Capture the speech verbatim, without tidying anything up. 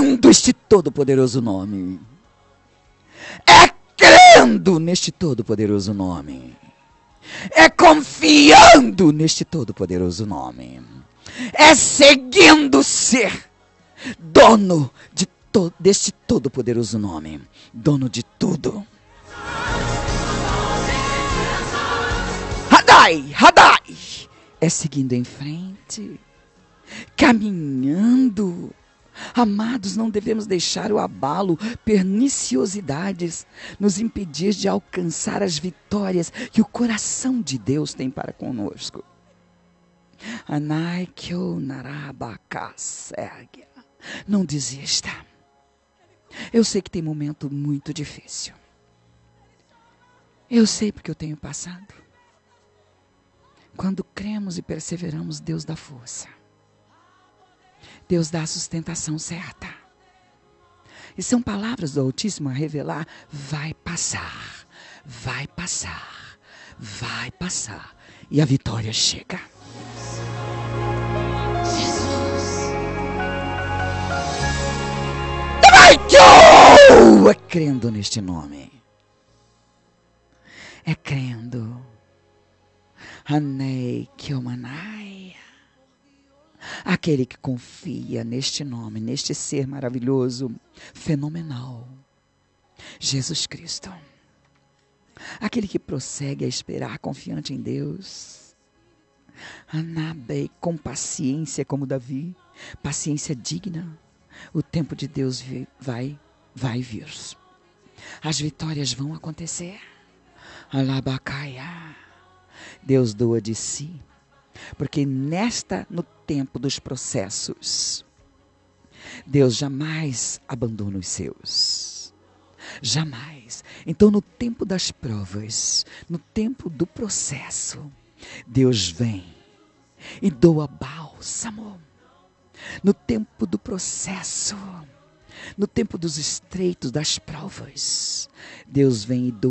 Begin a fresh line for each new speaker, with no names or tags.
crendo este todo-poderoso nome. É crendo neste todo-poderoso nome. É confiando neste todo-poderoso nome. É seguindo ser dono de to- deste todo-poderoso nome. Dono de tudo. Hadai, Hadai. É seguindo em frente. Caminhando. Amados, não devemos deixar o abalo, perniciosidades nos impedir de alcançar as vitórias que o coração de Deus tem para conosco. Anai kyo narabakasergia. Não desista. Eu sei que tem momento muito difícil. Eu sei porque eu tenho passado. Quando cremos e perseveramos, Deus dá força. Deus dá a sustentação certa. E são palavras do Altíssimo a revelar: vai passar, vai passar, vai passar. E a vitória chega. É crendo neste nome. É crendo. Hanei Kyomanai. Aquele que confia neste nome, neste ser maravilhoso, fenomenal, Jesus Cristo. Aquele que prossegue a esperar confiante em Deus. Anabei, com paciência como Davi, paciência digna. O tempo de Deus vai, vai vir. As vitórias vão acontecer. Alabacaia. Deus doa de si. Porque nesta, no tempo dos processos, Deus jamais abandona os seus. Jamais. Então, no tempo das provas, no tempo do processo, Deus vem e doa bálsamo. No tempo do processo, no tempo dos estreitos, das provas, Deus vem e doa